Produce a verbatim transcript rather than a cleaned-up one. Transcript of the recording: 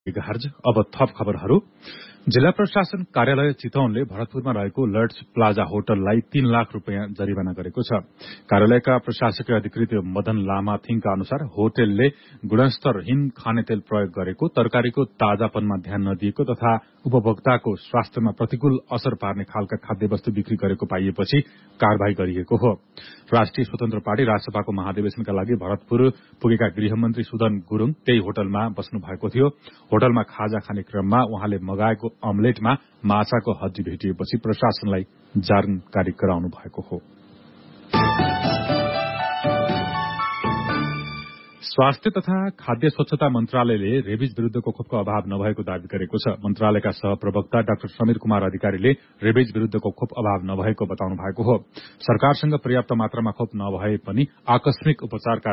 Megahertz. अब थप खबरहरू। जिल्ला प्रशासन कार्यालय चितवनले भरतपुरमा रहेको लर्ड्स प्लाजा होटललाई तीन लाख रूपियाँ जरिवाना गरेको छ। कार्यालयका प्रशासकीय अधिकृत मदन लामाथिङका अनुसार होटलले गुणस्तरहीन खानेतेल प्रयोग गरेको, तरकारीको ताजापनमा ध्यान नदिएको तथा उपभोक्ताको स्वास्थ्यमा प्रतिकूल असर पार्ने खालका खाद्यवस्तु बिक्री गरेको पाइएपछि कार्यवाही गरिएको हो। राष्ट्रिय स्वतन्त्र पार्टी राजसभाको महाधिवेशनका लागि भरतपुर पुगेका गृहमन्त्री सुदन गुरूङ त्यही होटलमा बस्नु भएको थियो। होटलमा खाजा खाने क्रममा उहाँले मगाएको अमलेटमा माछाको हड्डी भेटिएपछि प्रशासनलाई जानकारी गराउनु भएको हो। स्वास्थ्य तथा खाद्य स्वच्छता मन्त्रालयले रेबिज विरूद्धको खोपको अभाव नभएको दावी गरेको छ। मन्त्रालयका सहप्रवक्ता डाक्टर समीर कुमार अधिकारीले रेबिज विरूद्धको खोप अभाव नभएको बताउनु भएको हो। सरकारसँग पर्याप्त मात्रामा खोप नभए पनि आकस्मिक उपचारका